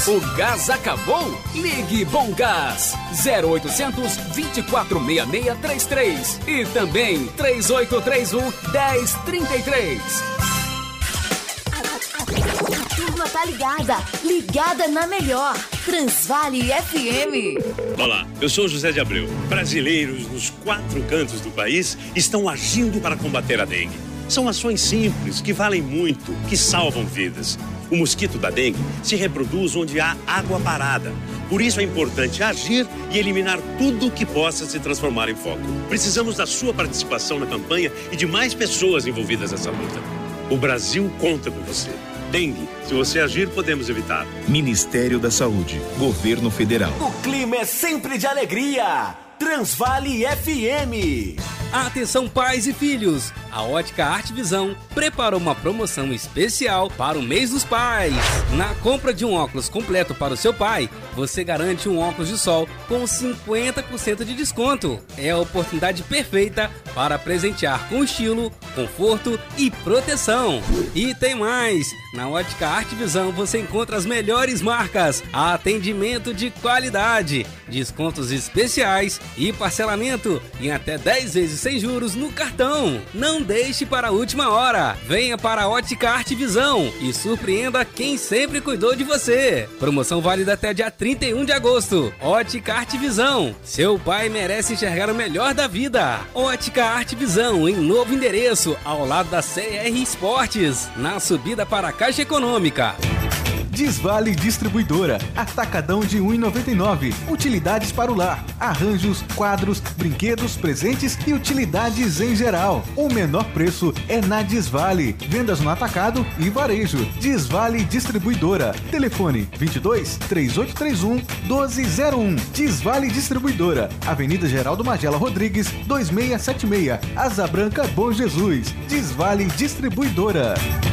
O gás acabou? Ligue Bom Gás 0800 246633 e também 3831 1033. A turma tá ligada na melhor, Transvale FM. Olá, eu sou José de Abreu. Brasileiros nos 4 cantos do país estão agindo para combater a dengue. São ações simples, que valem muito, que salvam vidas. O mosquito da dengue se reproduz onde há água parada. Por isso é importante agir e eliminar tudo que possa se transformar em foco. Precisamos da sua participação na campanha e de mais pessoas envolvidas nessa luta. O Brasil conta com você. Dengue, se você agir, podemos evitar. Ministério da Saúde, Governo Federal. O clima é sempre de alegria. Transvale FM. Atenção, pais e filhos! A Ótica Arte Visão preparou uma promoção especial para o mês dos pais. Na compra de um óculos completo para o seu pai, você garante um óculos de sol com 50% de desconto. É a oportunidade perfeita para presentear com estilo, conforto e proteção. E tem mais! Na Ótica Arte Visão você encontra as melhores marcas, atendimento de qualidade, descontos especiais e parcelamento em até 10 vezes sem juros no cartão. Não deixe para a última hora. Venha para a Ótica Arte Visão e surpreenda quem sempre cuidou de você. Promoção válida até dia 31 de agosto. Ótica Arte Visão. Seu pai merece enxergar o melhor da vida. Ótica Arte Visão, em novo endereço, ao lado da CR Esportes, na subida para a Caixa Econômica. Desvale Distribuidora, atacadão de R$ 1,99. Utilidades para o lar, arranjos, quadros, brinquedos, presentes e utilidades em geral. O menor preço é na Desvale. Vendas no atacado e varejo. Desvale Distribuidora. Telefone 22 3831 1201. Desvale Distribuidora. Avenida Geraldo Magela Rodrigues, 2676. Asa Branca, Bom Jesus. Desvale Distribuidora.